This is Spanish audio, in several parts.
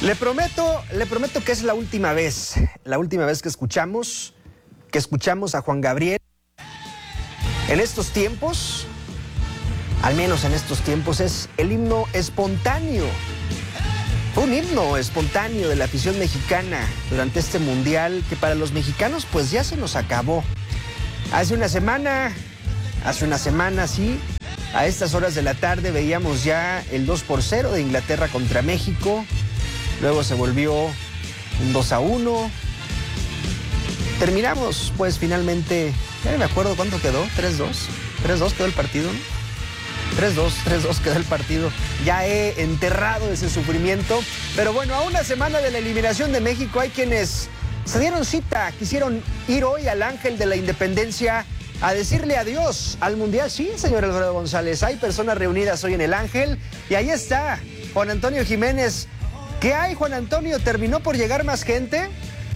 Le prometo que es la última vez que escuchamos a Juan Gabriel. En estos tiempos, al menos en estos tiempos, es el himno espontáneo. Fue un himno espontáneo de la afición mexicana durante este mundial que para los mexicanos pues ya se nos acabó. Hace una semana, sí, a estas horas de la tarde veíamos ya el 2-0 de Inglaterra contra México. Luego se volvió un 2-1. Terminamos, pues, finalmente, ya no me acuerdo cuánto quedó, 3-2. 3-2 quedó el partido, ¿no? 3-2 quedó el partido. Ya he enterrado ese sufrimiento. Pero bueno, a una semana de la eliminación de México hay quienes se dieron cita, quisieron ir hoy al Ángel de la Independencia a decirle adiós al Mundial. Sí, señor Alfredo González, hay personas reunidas hoy en el Ángel y ahí está Juan Antonio Jiménez. ¿Qué hay, Juan Antonio? ¿Terminó por llegar más gente?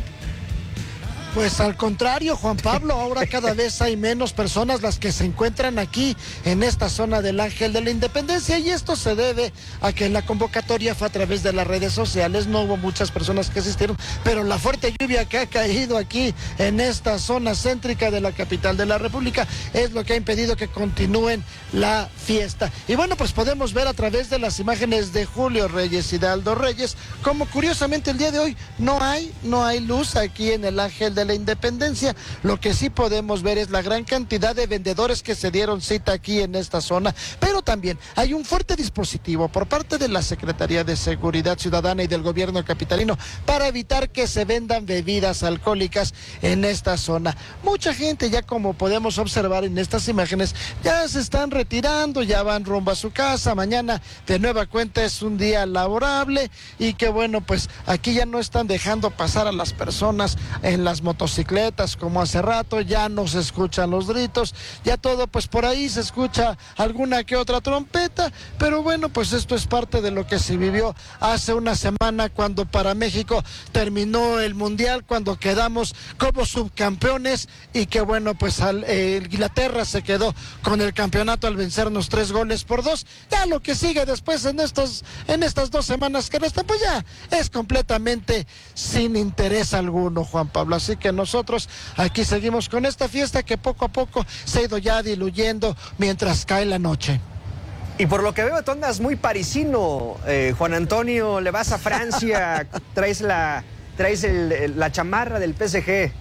Pues al contrario, Juan Pablo, ahora cada vez hay menos personas las que se encuentran aquí en esta zona del Ángel de la Independencia, y esto se debe a que la convocatoria fue a través de las redes sociales. No hubo muchas personas que asistieron, pero la fuerte lluvia que ha caído aquí en esta zona céntrica de la capital de la República es lo que ha impedido que continúen la fiesta. Y bueno, pues podemos ver a través de las imágenes de Julio Reyes y de Aldo Reyes como curiosamente el día de hoy no hay luz aquí en el Ángel de la Independencia. Lo que sí podemos ver es la gran cantidad de vendedores que se dieron cita aquí en esta zona, pero también hay un fuerte dispositivo por parte de la Secretaría de Seguridad Ciudadana y del gobierno capitalino para evitar que se vendan bebidas alcohólicas en esta zona. Mucha gente, ya como podemos observar en estas imágenes, ya se están retirando, ya van rumbo a su casa. Mañana de nueva cuenta es un día laborable y que bueno, pues aquí ya no están dejando pasar a las personas en las motocicletas como hace rato, ya no se escuchan los gritos, ya todo, pues por ahí se escucha alguna que otra trompeta, pero bueno, pues esto es parte de lo que se vivió hace una semana cuando para México terminó el Mundial, cuando quedamos como subcampeones y que bueno, pues Inglaterra se quedó con el campeonato al vencernos 3-2. Ya lo que sigue después en estas 2 semanas que restan, pues ya es completamente sin interés alguno, Juan Pablo. Así que nosotros aquí seguimos con esta fiesta que poco a poco se ha ido ya diluyendo mientras cae la noche. Y por lo que veo, tú andas muy parisino, Juan Antonio, le vas a Francia, traes la chamarra del PSG.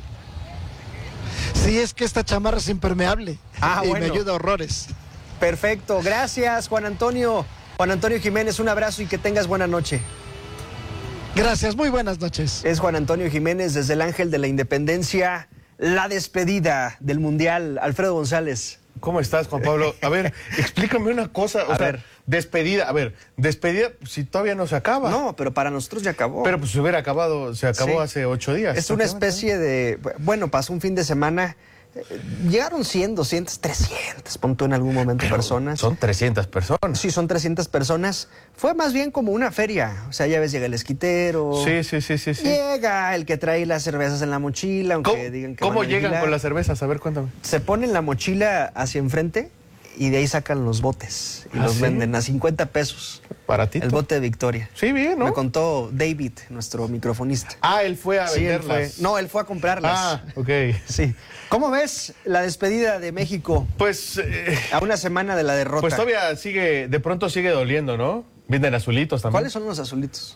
Sí, es que esta chamarra es impermeable y bueno, me ayuda a horrores. Perfecto, gracias, Juan Antonio. Juan Antonio Jiménez, un abrazo y que tengas buena noche. Gracias, muy buenas noches. Es Juan Antonio Jiménez desde el Ángel de la Independencia, la despedida del Mundial. Alfredo González. ¿Cómo estás, Juan Pablo? A ver, explícame una cosa. Despedida, si todavía no se acaba. No, pero para nosotros ya acabó. Pero pues se acabó sí. Hace 8 días. Es una especie de, bueno, pasó un fin de semana. Llegaron 100, 200, 300, pon tú en algún momento. Pero personas. Son 300 personas. Sí, son 300 personas. Fue más bien como una feria. O sea, ya ves, llega el esquitero. Sí. Llega el que trae las cervezas en la mochila, aunque digan que ¿Cómo llegan con las cervezas? A ver, cuéntame. Se ponen la mochila hacia enfrente y de ahí sacan los botes y los venden a 50 pesos. Baratito. El bote de Victoria. Sí, bien, ¿no? Me contó David, nuestro microfonista. Él fue a venderlas. Él fue a comprarlas. Ok. Sí. ¿Cómo ves la despedida de México? Pues a una semana de la derrota. Pues todavía de pronto sigue doliendo, ¿no? Vienen azulitos también. ¿Cuáles son los azulitos?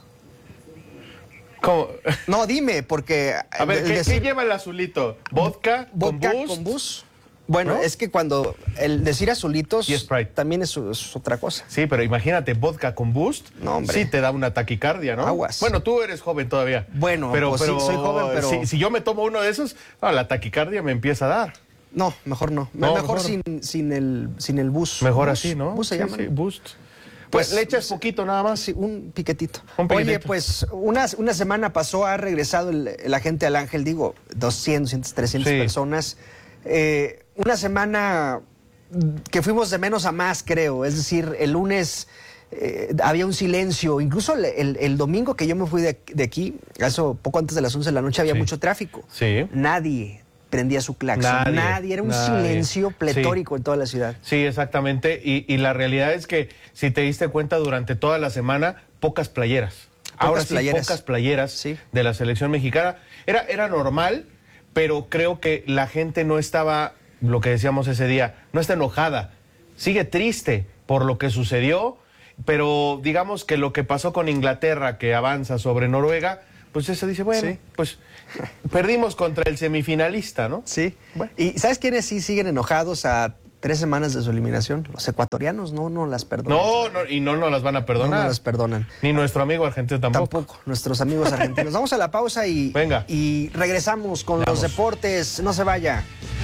¿Cómo? No, dime, porque... A ver, ¿qué lleva el azulito? ¿Vodka con boost? Bueno, ¿no? Es que cuando el decir azulitos y Sprite también es otra cosa. Sí, pero imagínate, vodka con boost. No, hombre. Sí te da una taquicardia, ¿no? Aguas. Bueno, tú eres joven todavía. Bueno, pues sí, soy joven, pero... Si yo me tomo uno de esos, la taquicardia me empieza a dar. No, mejor no. Mejor sin el boost. Mejor así, ¿no? ¿Boost se llama? Sí, boost. Pues le echas poquito nada más. Sí, un piquetito. Oye, pues una semana pasó, ha regresado la gente al Ángel, 200, 300 personas. Una semana que fuimos de menos a más, creo. Es decir, el lunes había un silencio. Incluso el domingo que yo me fui de aquí, eso poco antes de las 11 de la noche, había mucho tráfico. Sí. Nadie prendía su claxon. Nadie. Era un silencio pletórico en toda la ciudad. Sí, exactamente. Y la realidad es que, si te diste cuenta, durante toda la semana, pocas playeras. Ahora sí, pocas playeras sí, de la selección mexicana. Era normal, pero creo que la gente no estaba, lo que decíamos ese día, no está enojada. Sigue triste por lo que sucedió, pero digamos que lo que pasó con Inglaterra, que avanza sobre Noruega, pues eso dice, bueno, sí, pues perdimos contra el semifinalista, ¿no? Sí. Bueno. ¿Y sabes quiénes sí siguen enojados a 3 semanas de su eliminación? Los ecuatorianos no las perdonan. No, y no nos las van a perdonar. No las perdonan. Ni nuestro amigo argentino tampoco. Tampoco, nuestros amigos argentinos. Vamos a la pausa y regresamos con los deportes. No se vaya.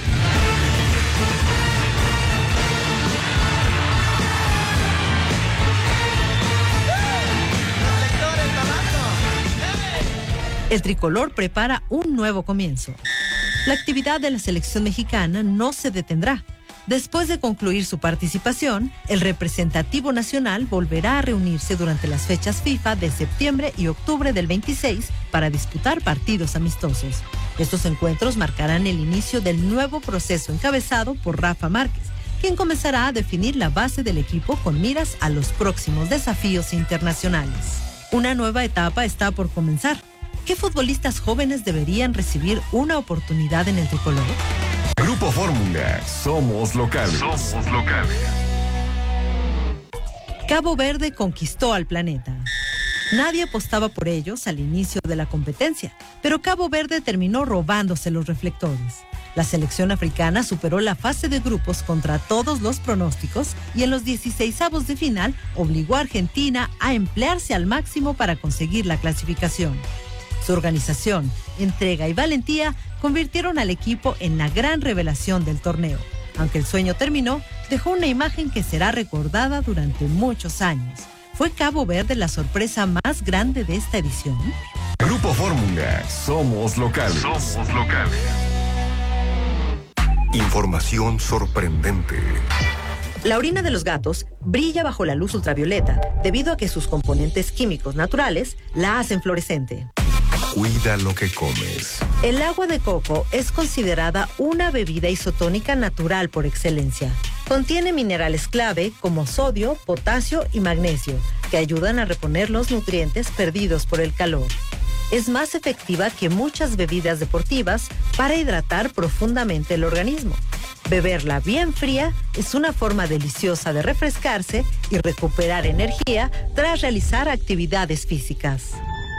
El tricolor prepara un nuevo comienzo. La actividad de la selección mexicana no se detendrá. Después de concluir su participación, el representativo nacional volverá a reunirse durante las fechas FIFA de septiembre y octubre del 26 para disputar partidos amistosos. Estos encuentros marcarán el inicio del nuevo proceso encabezado por Rafa Márquez, quien comenzará a definir la base del equipo con miras a los próximos desafíos internacionales. Una nueva etapa está por comenzar. ¿Qué futbolistas jóvenes deberían recibir una oportunidad en el tricolor? Grupo Fórmula, somos locales. Somos locales. Cabo Verde conquistó al planeta. Nadie apostaba por ellos al inicio de la competencia, pero Cabo Verde terminó robándose los reflectores. La selección africana superó la fase de grupos contra todos los pronósticos y en los 16avos de final obligó a Argentina a emplearse al máximo para conseguir la clasificación. Su organización, entrega y valentía convirtieron al equipo en la gran revelación del torneo. Aunque el sueño terminó, dejó una imagen que será recordada durante muchos años. ¿Fue Cabo Verde la sorpresa más grande de esta edición? Grupo Fórmula, somos locales. Somos locales. Información sorprendente. La orina de los gatos brilla bajo la luz ultravioleta debido a que sus componentes químicos naturales la hacen fluorescente. Cuida lo que comes. El agua de coco es considerada una bebida isotónica natural por excelencia. Contiene minerales clave como sodio, potasio y magnesio, que ayudan a reponer los nutrientes perdidos por el calor. Es más efectiva que muchas bebidas deportivas para hidratar profundamente el organismo. Beberla bien fría es una forma deliciosa de refrescarse y recuperar energía tras realizar actividades físicas.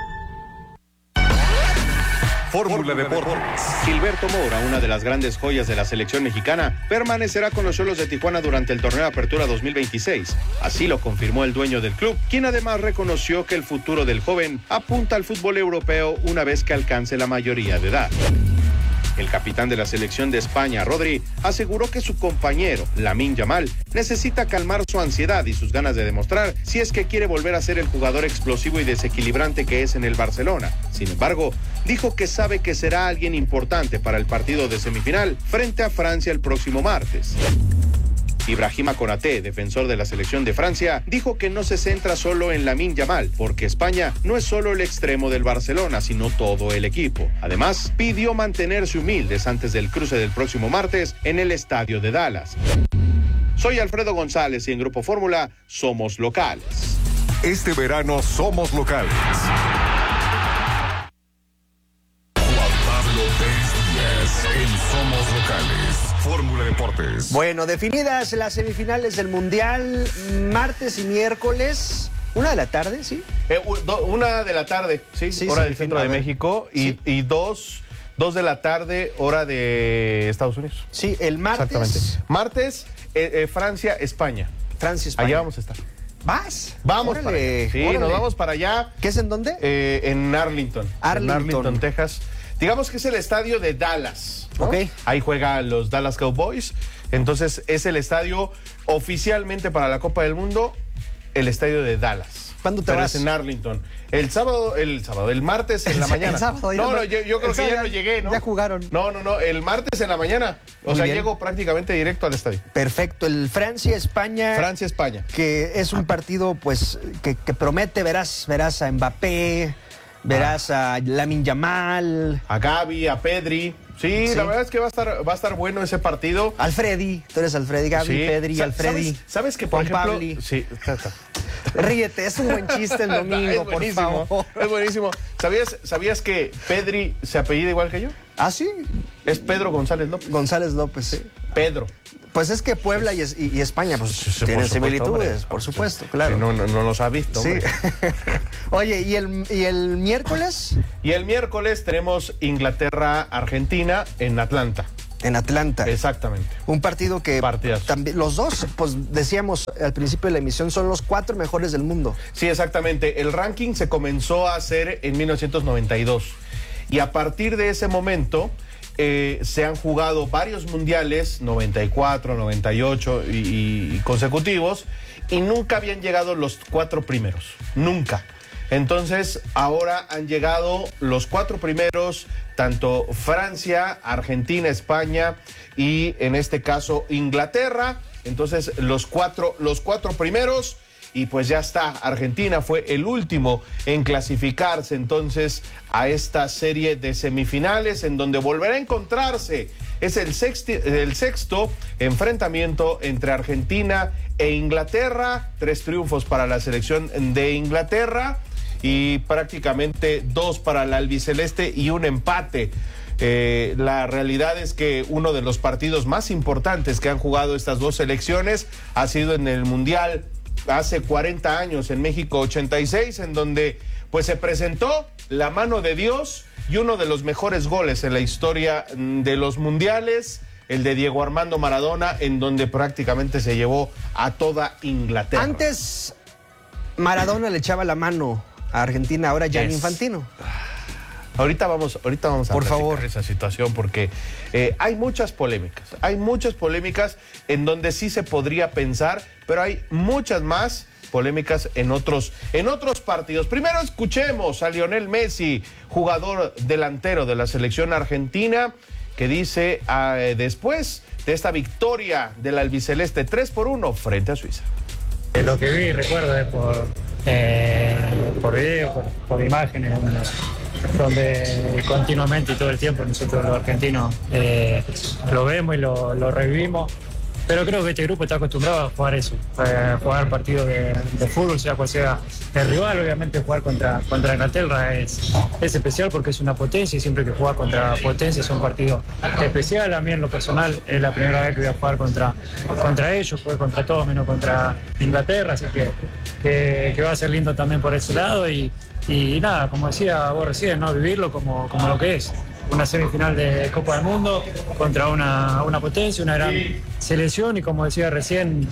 Fórmula Deportes. Gilberto Moura, una de las grandes joyas de la selección mexicana, permanecerá con los Xolos de Tijuana durante el torneo de Apertura 2026. Así lo confirmó el dueño del club, quien además reconoció que el futuro del joven apunta al fútbol europeo una vez que alcance la mayoría de edad. El capitán de la selección de España, Rodri, aseguró que su compañero, Lamine Yamal, necesita calmar su ansiedad y sus ganas de demostrar si es que quiere volver a ser el jugador explosivo y desequilibrante que es en el Barcelona. Sin embargo, dijo que sabe que será alguien importante para el partido de semifinal frente a Francia el próximo martes. Ibrahima Konaté, defensor de la selección de Francia, dijo que no se centra solo en Lamine Yamal, porque España no es solo el extremo del Barcelona, sino todo el equipo. Además, pidió mantenerse humildes antes del cruce del próximo martes en el estadio de Dallas. Soy Alfredo González y en Grupo Fórmula somos locales. Este verano somos locales. Juan Pablo Díaz en Somos Locales. Fórmula Deportes. Bueno, definidas las semifinales del Mundial, martes y miércoles, 1 de la tarde, ¿sí? 1 de la tarde, sí, hora del centro de México, y 2 de la tarde, hora de Estados Unidos. Sí, el martes. Exactamente. Martes, Francia, España. Francia, España. Allá vamos a estar. ¿Vas? Vamos para allá. Sí, órale. Nos vamos para allá. ¿Qué es en dónde? En Arlington. En Arlington, Texas. Digamos que es el estadio de Dallas, ¿no? Ok. Ahí juegan los Dallas Cowboys. Entonces es el estadio oficialmente para la Copa del Mundo, el estadio de Dallas. ¿Cuándo te vas? En Arlington. El martes en la mañana. El sábado. No, yo creo que ya no llegué, ¿no? Ya jugaron. No, el martes en la mañana. O sea, llego prácticamente directo al estadio. Perfecto. El Francia-España. Francia-España. Que es un partido, pues, que promete, verás a Mbappé, verás a Lamine Yamal, a Gavi, a Pedri. Sí, la verdad es que va a estar bueno ese partido. Alfredi, tú eres Alfredi, Gavi, sí. Pedri, Alfredi. ¿Sabes que por ejemplo? Pabli. Sí, Ríete, es un buen chiste el domingo, por favor. Es buenísimo. ¿Sabías que Pedri se apellida igual que yo? ¿Ah, sí? Es Pedro González López. González López, sí. Pedro. Pues es que Puebla y España pues, Sí, tienen por supuesto, similitudes, hombre. por supuesto, claro. Sí, no los ha visto, Sí. hombre. Oye, ¿y el miércoles? Y el miércoles tenemos Inglaterra-Argentina en Atlanta. En Atlanta. Exactamente. Un partido que Partidazo. también los dos, pues decíamos al principio de la emisión, son los 4 mejores del mundo. Sí, exactamente. El ranking se comenzó a hacer en 1992. Y a partir de ese momento se han jugado varios mundiales, 94, 98 y consecutivos, y nunca habían llegado los 4 primeros. Nunca. Entonces, ahora han llegado los 4 primeros, tanto Francia, Argentina, España y en este caso Inglaterra. Entonces, los cuatro primeros. Y pues ya está, Argentina fue el último en clasificarse entonces a esta serie de semifinales en donde volverá a encontrarse. Es el sexto enfrentamiento entre Argentina e Inglaterra. 3 triunfos para la selección de Inglaterra y prácticamente 2 para la albiceleste y un empate. La realidad es que uno de los partidos más importantes que han jugado estas dos selecciones ha sido en el Mundial hace 40 años en México 86, en donde pues se presentó la mano de Dios y uno de los mejores goles en la historia de los mundiales, el de Diego Armando Maradona, en donde prácticamente se llevó a toda Inglaterra. Antes Maradona le echaba la mano a Argentina, ahora Gianni Infantino. Ahorita vamos a por favor esa situación porque hay muchas polémicas en donde sí se podría pensar, pero hay muchas más polémicas en otros partidos. Primero escuchemos a Lionel Messi, jugador delantero de la selección argentina, que dice después de esta victoria del albiceleste 3-1 frente a Suiza. Lo que vi, recuerdo, es por video, por imágenes, donde continuamente y todo el tiempo nosotros los argentinos lo vemos y lo revivimos. Pero creo que este grupo está acostumbrado a jugar eso, a jugar partidos de fútbol, sea cual sea el rival. Obviamente jugar contra Inglaterra es especial porque es una potencia y siempre que juega contra potencia es un partido especial. A mí en lo personal es la primera vez que voy a jugar contra ellos, jugué contra todos menos contra Inglaterra, así que va a ser lindo también por ese lado y nada, como decía vos recién, ¿no? Vivirlo como lo que es. Una semifinal de Copa del Mundo contra una potencia, una gran selección y como decía recién,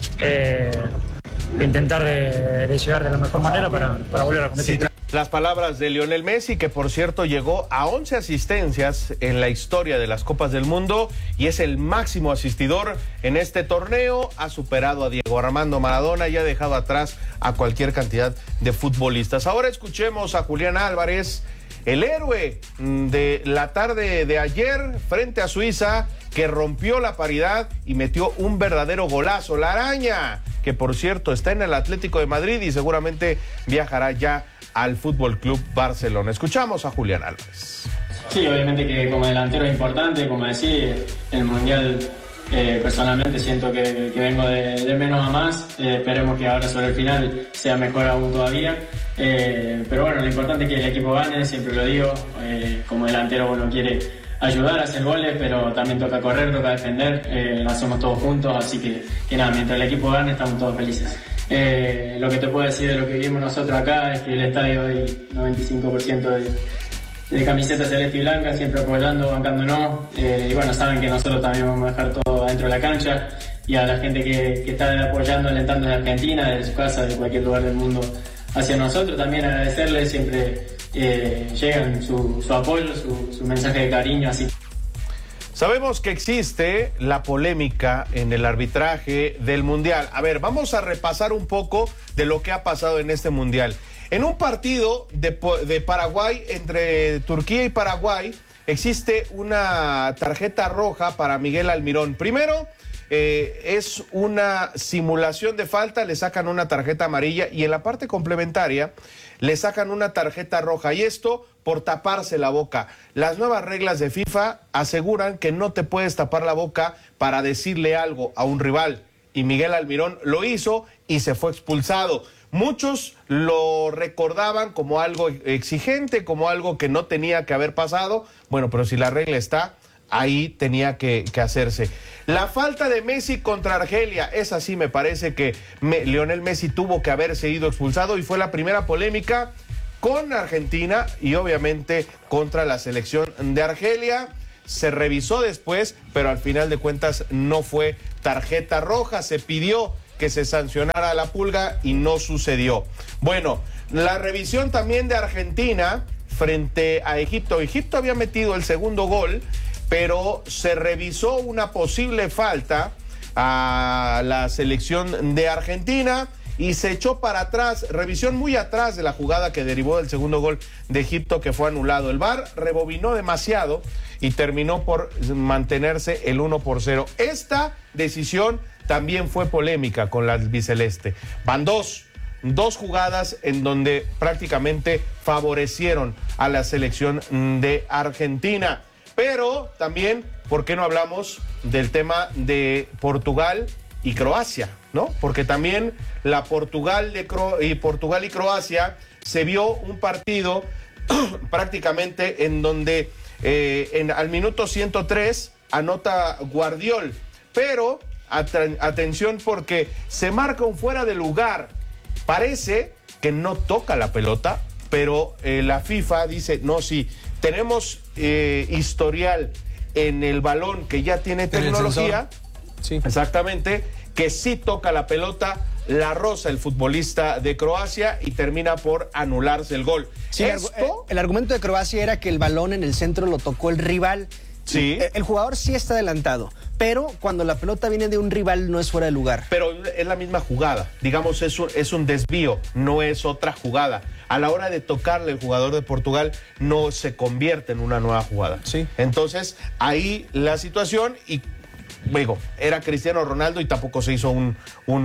intentar de llegar de la mejor manera para volver a competir. Sí, las palabras de Lionel Messi, que por cierto llegó a 11 asistencias en la historia de las Copas del Mundo y es el máximo asistidor en este torneo. Ha superado a Diego Armando Maradona y ha dejado atrás a cualquier cantidad de futbolistas. Ahora escuchemos a Julián Álvarez, el héroe de la tarde de ayer frente a Suiza, que rompió la paridad y metió un verdadero golazo. La araña, que por cierto está en el Atlético de Madrid y seguramente viajará ya al Fútbol Club Barcelona. Escuchamos a Julián Álvarez. Sí, obviamente que como delantero es importante, como decía, el Mundial personalmente siento que vengo de menos a más. Esperemos que ahora sobre el final sea mejor aún todavía. Pero bueno, lo importante es que el equipo gane, siempre lo digo. Como delantero uno quiere ayudar a hacer goles, pero también toca correr, toca defender. Lo hacemos todos juntos, así que nada, mientras el equipo gane estamos todos felices. Lo que te puedo decir de lo que vivimos nosotros acá es que el estadio hay 95% de camiseta celeste y blanca, siempre apoyando, bancándonos. Y bueno, saben que nosotros también vamos a dejar todo dentro de la cancha. Y a la gente que está apoyando, alentando de Argentina, de su casa, de cualquier lugar del mundo, hacia nosotros también agradecerles, siempre llegan su apoyo, su mensaje de cariño, así. Sabemos que existe la polémica en el arbitraje del Mundial. A ver, vamos a repasar un poco de lo que ha pasado en este Mundial. En un partido de Paraguay, entre Turquía y Paraguay, existe una tarjeta roja para Miguel Almirón. Primero, es una simulación de falta, le sacan una tarjeta amarilla y en la parte complementaria le sacan una tarjeta roja, y esto por taparse la boca. Las nuevas reglas de FIFA aseguran que no te puedes tapar la boca para decirle algo a un rival. y Miguel Almirón lo hizo y se fue expulsado. Muchos lo recordaban como algo exigente, como algo que no tenía que haber pasado. Bueno, pero si la regla está, ahí tenía que hacerse. La falta de Messi contra Argelia, esa sí me parece que Lionel Messi tuvo que haberse ido expulsado y fue la primera polémica con Argentina y obviamente contra la selección de Argelia. Se revisó después, pero al final de cuentas no fue tarjeta roja. Se pidió que se sancionara a la Pulga y no sucedió. Bueno, la revisión también de Argentina frente a Egipto. Egipto había metido el segundo gol, pero se revisó una posible falta a la selección de Argentina y se echó para atrás, revisión muy atrás de la jugada que derivó del segundo gol de Egipto, que fue anulado. El VAR rebobinó demasiado y terminó por mantenerse el 1-0. Esta decisión también fue polémica con la albiceleste. Van dos jugadas en donde prácticamente favorecieron a la selección de Argentina. Pero también, ¿por qué no hablamos del tema de Portugal y Croacia, ¿no? Porque también la Portugal y Croacia se vio un partido prácticamente en donde al minuto 103 anota Guardiol, pero atención porque se marca un fuera de lugar. Parece que no toca la pelota, pero la FIFA dice, no, sí, tenemos historial en el balón que ya tiene tecnología. Sí. Exactamente, que sí toca la pelota, la roza el futbolista de Croacia y termina por anularse el gol. Sí, el argumento de Croacia era que el balón en el centro lo tocó el rival. Sí. El jugador sí está adelantado, pero cuando la pelota viene de un rival no es fuera de lugar. Pero es la misma jugada, digamos, es un desvío, no es otra jugada. A la hora de tocarle el jugador de Portugal no se convierte en una nueva jugada. Sí. Entonces, ahí la situación y digo, era Cristiano Ronaldo y tampoco se hizo un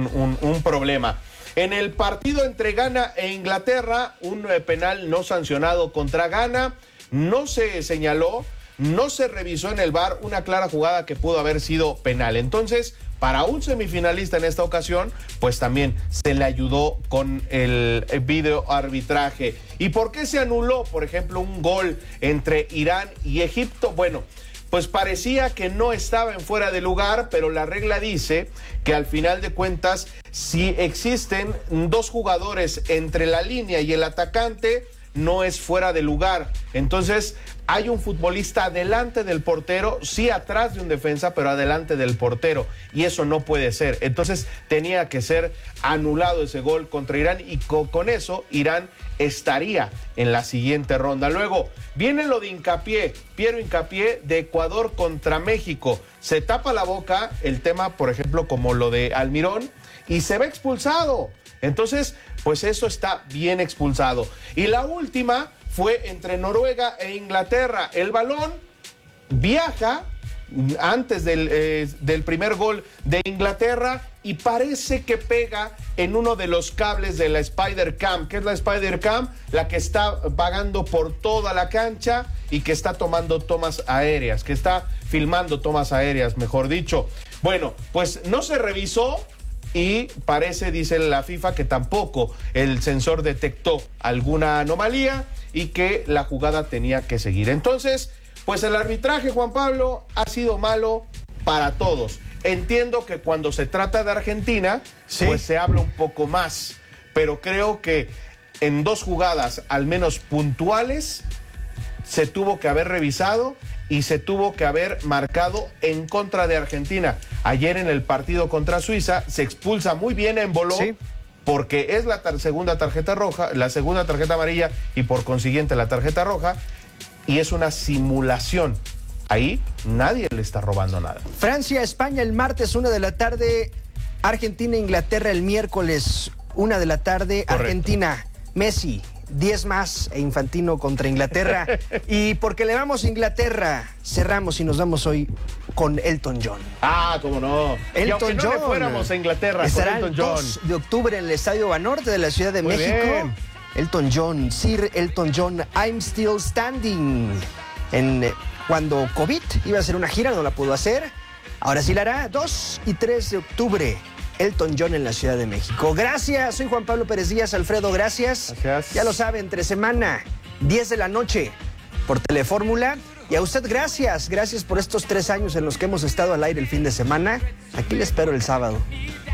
problema. En el partido entre Ghana e Inglaterra, un penal no sancionado contra Ghana, no se señaló, no se revisó en el VAR, una clara jugada que pudo haber sido penal. Entonces, para un semifinalista en esta ocasión, pues también se le ayudó con el video arbitraje. ¿Y por qué se anuló, por ejemplo, un gol entre Irán y Egipto? Bueno, pues parecía que no estaba en fuera de lugar, pero la regla dice que al final de cuentas, si existen dos jugadores entre la línea y el atacante, no es fuera de lugar. Entonces, hay un futbolista adelante del portero, sí atrás de un defensa, pero adelante del portero, y eso no puede ser. Entonces, tenía que ser anulado ese gol contra Irán, y con eso, Irán estaría en la siguiente ronda. Luego, viene lo de Piero Hincapié de Ecuador contra México. Se tapa la boca el tema, por ejemplo, como lo de Almirón, y se ve expulsado. Entonces, pues eso está bien expulsado. Y la última fue entre Noruega e Inglaterra. El balón viaja antes del primer gol de Inglaterra y parece que pega en uno de los cables de la Spider Cam. ¿Qué es la Spider Cam? La que está vagando por toda la cancha y que está tomando tomas aéreas, que está filmando tomas aéreas, mejor dicho. Bueno, pues no se revisó. Y parece, dice la FIFA, que tampoco el sensor detectó alguna anomalía y que la jugada tenía que seguir. Entonces, pues el arbitraje, Juan Pablo, ha sido malo para todos. Entiendo que cuando se trata de Argentina, sí, pues se habla un poco más. Pero creo que en dos jugadas, al menos puntuales, se tuvo que haber revisado y se tuvo que haber marcado en contra de Argentina. Ayer en el partido contra Suiza se expulsa muy bien en Embolo, sí, porque es la segunda tarjeta roja, la segunda tarjeta amarilla y por consiguiente la tarjeta roja, y es una simulación. Ahí nadie le está robando nada. Francia, España el martes 1 de la tarde, Argentina, Inglaterra el miércoles 1 de la tarde, correcto. Argentina, Messi, 10 más e Infantino contra Inglaterra. Y porque le vamos a Inglaterra, cerramos y nos vamos hoy con Elton John. Ah, cómo no. Elton John. No le fuéramos a Inglaterra estará con Elton John. El 2 de octubre en el Estadio Banorte de la Ciudad de México. Bien. Elton John, Sir Elton John, I'm Still Standing. Cuando COVID iba a hacer una gira, no la pudo hacer. Ahora sí la hará, 2 y 3 de octubre Elton John en la Ciudad de México. Gracias, soy Juan Pablo Pérez Díaz. Alfredo, gracias. Gracias. Ya lo sabe, entre semana, 10 de la noche, por Telefórmula. Y a usted, gracias por estos 3 años en los que hemos estado al aire el fin de semana. Aquí le espero el sábado.